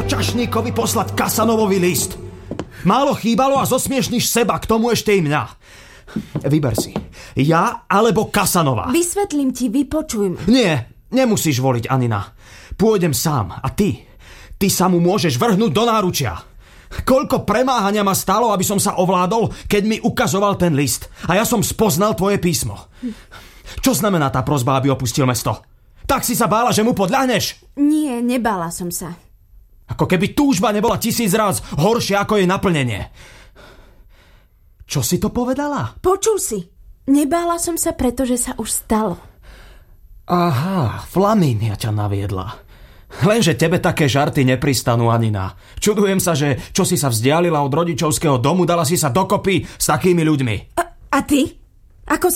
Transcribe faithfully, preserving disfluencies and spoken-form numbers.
bolo čašníkovi poslať Kasanovový list. Málo chýbalo a zosmiešniš seba, k tomu ešte i mňa. Vyber si. Ja alebo Kasanova. Vysvetlím ti, vypočuj ma. Nie, nemusíš voliť, Anina. Pôjdem sám a ty, ty sa mu môžeš vrhnúť do náručia. Koľko premáhania ma stálo, aby som sa ovládol, keď mi ukazoval ten list. A ja som spoznal tvoje písmo. Čo znamená tá prosba, aby opustil mesto? Tak si sa bála, že mu podľahneš? Nie, nebála som sa. Ako keby túžba nebola tisíc ráz horšia ako jej naplnenie. Čo si to povedala? Počul si. Nebála som sa, pretože sa už stalo. Aha, Flamínia ťa naviedla. Lenže tebe také žarty nepristanú, Anina. Čudujem sa, že čo si sa vzdialila od rodičovského domu, dala si sa dokopy s takými ľuďmi. A, a ty? Ako